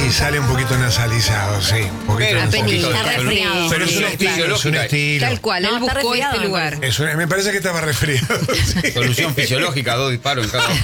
Y sale un poquito nasalizado, sí. Un poquito Pero, nasalizado. Está resfriado. Pero es un Sí, estilo, es un fisiológica. estilo. Tal cual, No, él está buscó resfriado, este me lugar. Me parece que estaba resfriado. Sí. Solución fisiológica, 2 disparos en cada uno.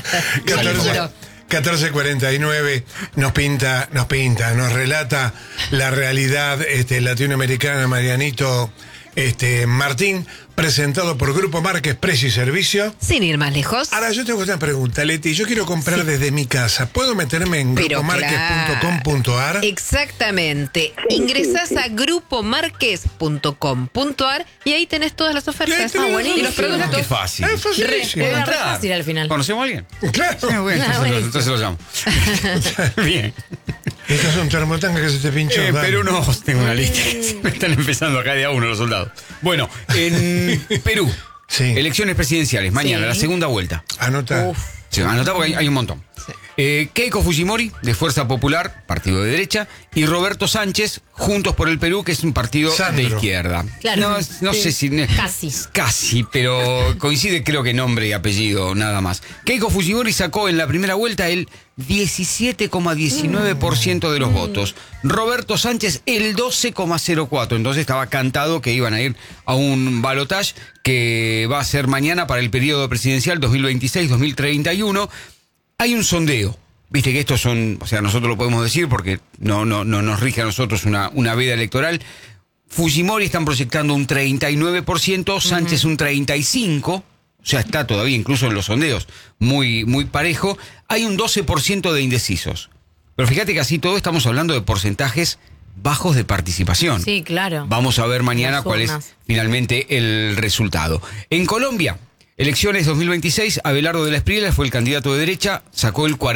14:49 nos relata la realidad latinoamericana, Marianito Martín, presentado por Grupo Marca Expreso y Servicio. Sin ir más lejos. Ahora yo tengo una pregunta, Leti. Yo quiero comprar desde mi casa. ¿Puedo meterme en Pero grupomarques.com.ar? Exactamente. Ingresás a grupomarques.com.ar y ahí tenés todas las ofertas. Y ahí tenés buenísimo. Y los las ofertas. productos. Qué fácil. Es facilísimo. Era re fácil al final. ¿Conocemos a alguien? Claro. Bueno, entonces lo llamo. Bien. Esto es un termotanque que se te pinchó. dale. Perú no, tengo una lista. Se me están empezando acá de a uno los soldados. Bueno, en Perú, Sí. elecciones presidenciales, mañana, Sí. la segunda vuelta. Anota. Uf. Sí, anotá porque hay un montón. Keiko Fujimori, de Fuerza Popular, partido de derecha, y Roberto Sánchez, Juntos por el Perú, que es un partido Sandro. de izquierda. Claro. No Sí. sé si... Casi, pero coincide creo que nombre y apellido, nada más. Keiko Fujimori sacó en la primera vuelta el 17,19% de los votos. Roberto Sánchez el 12,04%. Entonces estaba cantado que iban a ir a un balotaje que va a ser mañana para el periodo presidencial 2026-2031. Hay un sondeo. Viste que estos son, o sea, nosotros lo podemos decir porque no nos rige a nosotros una veda electoral. Fujimori están proyectando un 39%, Sánchez un 35%, o sea, está todavía incluso en los sondeos muy, muy parejo. Hay un 12% de indecisos. Pero fíjate que así todo estamos hablando de porcentajes bajos de participación. Sí, claro. Vamos a ver mañana Las cuál es urnas. finalmente el resultado. En Colombia, elecciones 2026, Abelardo de la Espriella fue el candidato de derecha, sacó el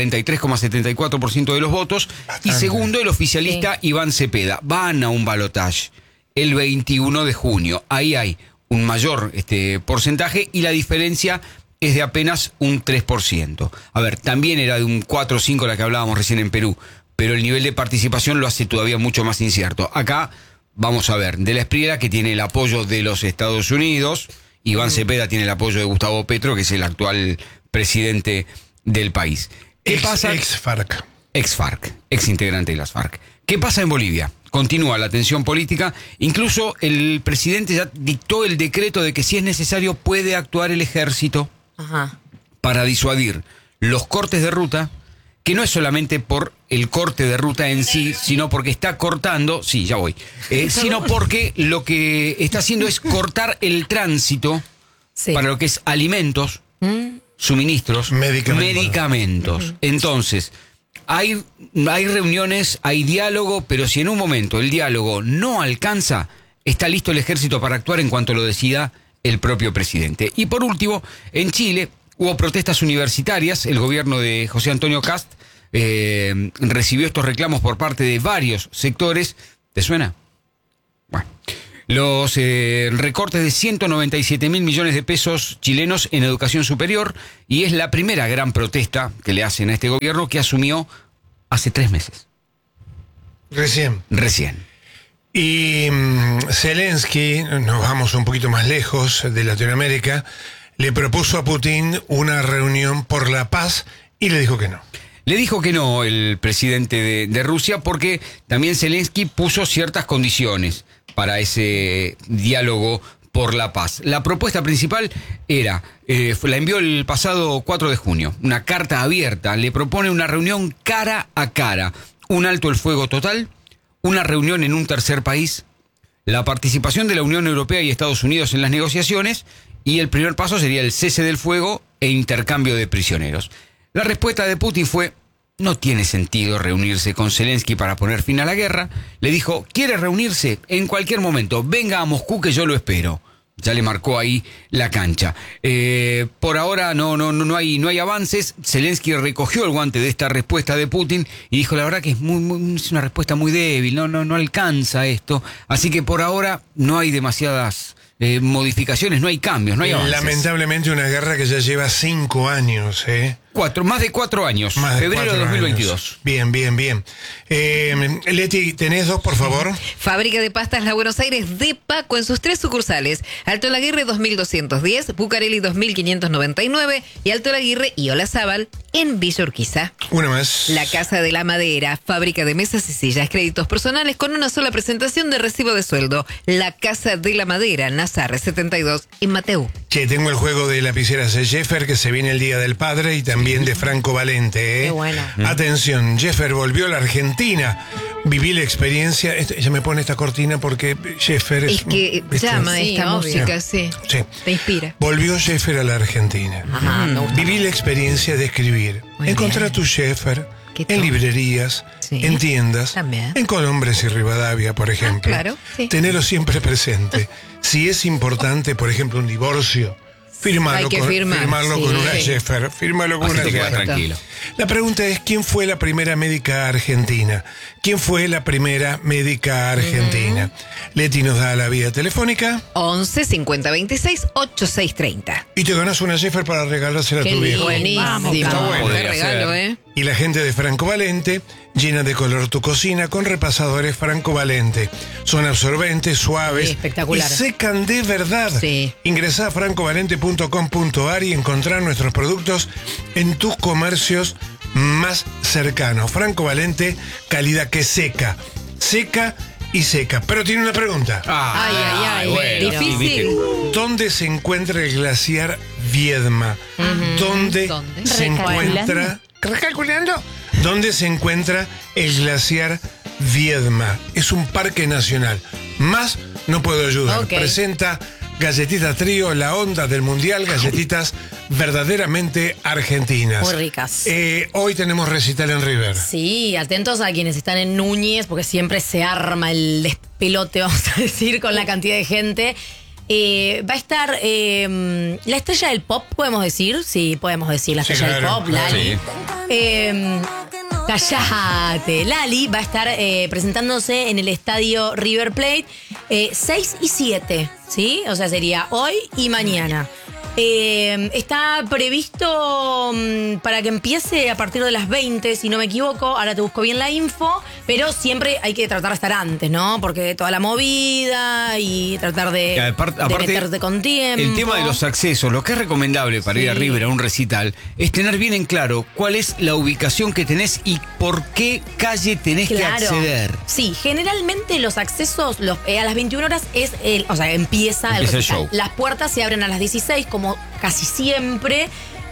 43,74% de los votos. Bastante. Y segundo, el oficialista Iván Cepeda. Van a un balotaje el 21 de junio. Ahí hay un mayor porcentaje y la diferencia es de apenas un 3%. A ver, también era de un 4 o 5 la que hablábamos recién en Perú, pero el nivel de participación lo hace todavía mucho más incierto. Acá vamos a ver, de la Espriella, que tiene el apoyo de los Estados Unidos, Iván Cepeda tiene el apoyo de Gustavo Petro, que es el actual presidente del país. ¿Qué pasa? Ex-FARC. Ex-FARC, ex-integrante de las FARC. ¿Qué pasa en Bolivia? Continúa la tensión política. Incluso el presidente ya dictó el decreto de que si es necesario puede actuar el ejército Ajá. para disuadir los cortes de ruta, que no es solamente por el corte de ruta en sí, sino porque está cortando, sí, ya voy, sino porque lo que está haciendo es cortar el tránsito Sí. para lo que es alimentos, suministros, medicamentos. Entonces, hay reuniones, hay diálogo, pero si en un momento el diálogo no alcanza, está listo el ejército para actuar en cuanto lo decida el propio presidente. Y por último, en Chile hubo protestas universitarias. El gobierno de José Antonio Kast recibió estos reclamos por parte de varios sectores. ¿Te suena? Bueno. Los recortes de 197 mil millones de pesos chilenos en educación superior, y es la primera gran protesta que le hacen a este gobierno, que asumió hace 3 meses. Recién. Y Zelensky, nos vamos un poquito más lejos de Latinoamérica, le propuso a Putin una reunión por la paz y le dijo que no. Le dijo que no el presidente de Rusia, porque también Zelensky puso ciertas condiciones para ese diálogo por la paz. La propuesta principal era, la envió el pasado 4 de junio, una carta abierta, le propone una reunión cara a cara, un alto el fuego total, una reunión en un tercer país, la participación de la Unión Europea y Estados Unidos en las negociaciones, y el primer paso sería el cese del fuego e intercambio de prisioneros. La respuesta de Putin fue: no tiene sentido reunirse con Zelensky para poner fin a la guerra. Le dijo: ¿quiere reunirse? En cualquier momento, venga a Moscú que yo lo espero. Ya le marcó ahí la cancha. Por ahora no hay avances. Zelensky recogió el guante de esta respuesta de Putin y dijo: la verdad que es es una respuesta muy débil, no alcanza esto. Así que por ahora no hay demasiadas modificaciones, no hay cambios, no hay avances. Lamentablemente una guerra que ya lleva 5 años, Más de 4 años. Febrero de 2022. Años. Bien. Leti, ¿tenés 2, por favor? Fábrica de pastas La Buenos Aires de Paco en sus 3 sucursales. Alto Laguirre 2210, Bucareli 2599 y Alto Laguirre y Olazábal en Villa Urquiza. Una más. La Casa de la Madera, fábrica de mesas y sillas, créditos personales con una sola presentación de recibo de sueldo. La Casa de la Madera, Nazarre 72 en Mateu. Che, tengo el juego de lapiceras de Jeffer que se viene el Día del Padre y también de Franco Valente. Qué bueno. Atención, Jeffer volvió a la Argentina. Viví la experiencia. Ella me pone esta cortina porque Jeffer es que llama Sí, esta obvio. música, sí. Sí. Te inspira. Volvió Jeffer a la Argentina. Ajá, me gusta. Viví la experiencia de escribir. Muy Encontrá bien. tu Jeffer ¿Qué en tal? librerías, Sí. en tiendas, También. en Colombres y Rivadavia, por ejemplo. claro, sí. Tenerlo siempre presente. Si es importante, por ejemplo, un divorcio, firmarlo Hay que con, firmar, firmarlo sí. con una Sí. Jeffer. Fírmalo con Así una te quedas Jeffer. tranquilo. La pregunta es, ¿quién fue la primera médica argentina? ¿Quién fue la primera médica argentina? Leti nos da la vía telefónica 11 50 26 8630. y te ganas una Jeffer para regalársela a Qué tu viejo. lindo. Vamos, Buenísimo. está bueno. Qué Podría regalo, ser. Y la gente de Franco Valente llena de color tu cocina con repasadores Franco Valente. Son absorbentes, suaves Sí, espectacular. y secan de verdad. Sí. Ingresá a francovalente.com.ar y encontrá nuestros productos en tus comercios más cercanos. Franco Valente, calidad que seca. Seca y seca. Pero tiene una pregunta. Ay, difícil. viste. ¿Dónde se encuentra el glaciar Viedma? ¿Dónde ¿Dónde? se encuentra? ¿Recalculando? ¿Dónde se encuentra el glaciar Viedma? Es un parque nacional. Más no puedo ayudar. Ok. Presenta Galletitas Trío, la onda del mundial, galletitas verdaderamente argentinas. Muy ricas. Hoy tenemos recital en River. Sí, atentos a quienes están en Núñez, porque siempre se arma el despelote, vamos a decir, con la cantidad de gente. Va a estar la estrella del pop, podemos decir. Sí, podemos decir la Sí, estrella claro, del pop, Lali. Sí. Callate. Lali va a estar presentándose en el estadio River Plate 6 y 7, ¿sí? O sea, sería hoy y mañana. Está previsto para que empiece a partir de las 20, si no me equivoco. Ahora te busco bien la info, pero siempre hay que tratar de estar antes, ¿no? Porque toda la movida y tratar de, Y aparte, meterte con tiempo. El tema de los accesos, lo que es recomendable para ir a River a un recital es tener bien en claro cuál es la ubicación que tenés y por qué calle tenés que acceder. Sí, generalmente los accesos a las 21 horas empieza el Empieza el recital. show. Las puertas se abren a las 16, como casi siempre.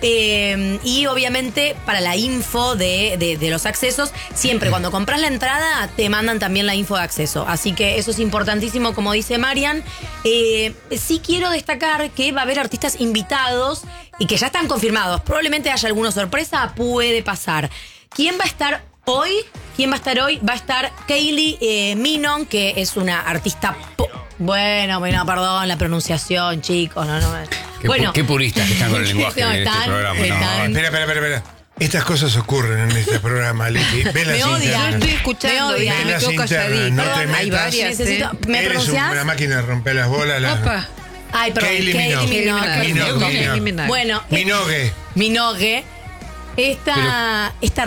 Y obviamente para la info de los accesos, siempre cuando compras la entrada te mandan también la info de acceso. Así que eso es importantísimo, como dice Marian. Sí quiero destacar que va a haber artistas invitados y que ya están confirmados. Probablemente haya alguna sorpresa, puede pasar. ¿Quién va a estar hoy? ¿Quién va a estar hoy? Va a estar Kylie Minogue, que es una artista Bueno, perdón, la pronunciación, chicos. Qué puristas que están con el lenguaje No, de este están- programa. están- No, Espera. Estas cosas ocurren en este programa, Leti. Ve las Me odian. Yo internas. estoy escuchando Me y odian. me Las quedo internas, calladita. no te Hay metas. varias, ¿Me Eres pronunciás? una máquina de romper las bolas. Opa. Ay, perdón. Kylie Minogue. Minogue. Bueno, Minogue. Minogue. Esta